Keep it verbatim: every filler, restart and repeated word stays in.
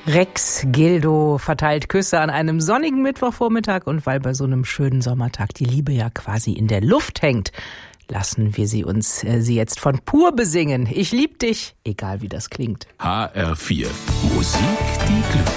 Rex Gildo verteilt Küsse an einem sonnigen Mittwochvormittag und weil bei so einem schönen Sommertag die Liebe ja quasi in der Luft hängt, lassen wir sie uns äh, sie jetzt von pur besingen. Ich lieb dich, egal wie das klingt. H R vier. Musik, die Glück